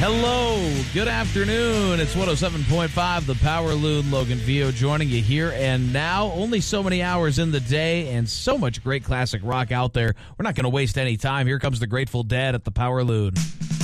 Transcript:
Hello, good afternoon. It's 107.5, the Power Loon. Logan Vio joining you here and now. Only so many hours in the day and so much great classic rock out there. We're not going to waste any time. Here comes the Grateful Dead at the Power Loon.